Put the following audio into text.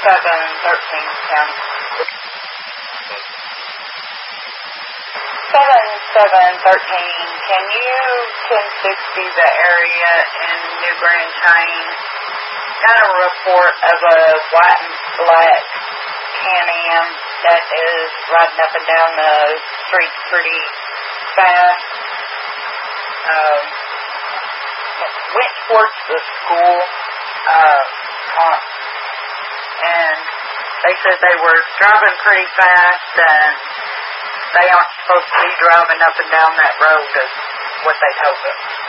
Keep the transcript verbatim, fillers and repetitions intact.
seven thirteen, County. seven seven thirteen, can you ten sixty the area in New Grand Chain? Got a report of a white and black Can-Am that is riding up and down the street pretty fast. Um, went towards the school, uh, on, and they said they were driving pretty fast, and they aren't supposed to be driving up and down that road, is what they told us.